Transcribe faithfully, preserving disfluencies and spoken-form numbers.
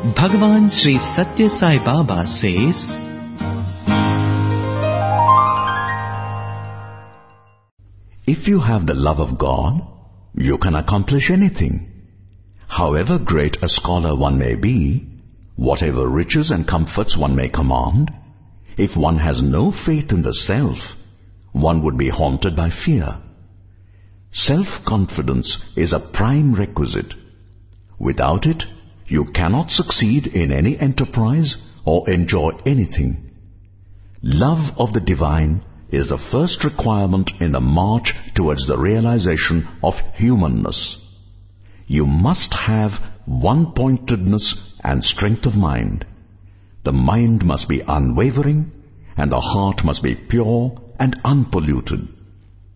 Bhagavan Sri Satya Sai Baba says, if you have the love of God, you can accomplish anything. However great a scholar one may be, whatever riches and comforts one may command, if one has no faith in the self, one would be haunted by fear. Self-confidence is a prime requisite. Without it, you cannot succeed in any enterprise or enjoy anything. Love of the divine is the first requirement in the march towards the realization of humanness. You must have one-pointedness and strength of mind. The mind must be unwavering, and the heart must be pure and unpolluted.